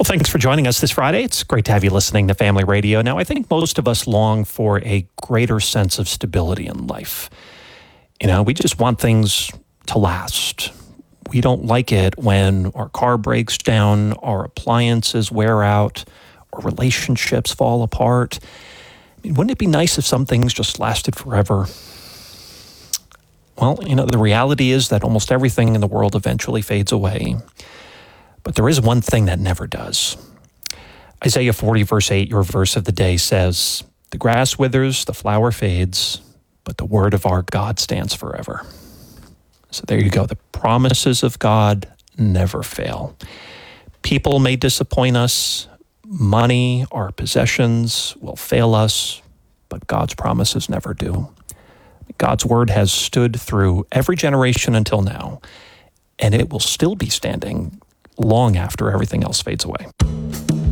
thanks for joining us this Friday. It's great to have you listening to Family Radio. Now, I think most of us long for a greater sense of stability in life. We just want things to last. We don't like it when our car breaks down, our appliances wear out, or relationships fall apart. Wouldn't it be nice if some things just lasted forever? Well, the reality is that almost everything in the world eventually fades away. But there is one thing that never does. Isaiah 40, verse 8, your verse of the day says, "The grass withers, the flower fades, but the word of our God stands forever." So there you go. The promises of God never fail. People may disappoint us. Money, our possessions will fail us, but God's promises never do. God's word has stood through every generation until now, and it will still be standing long after everything else fades away.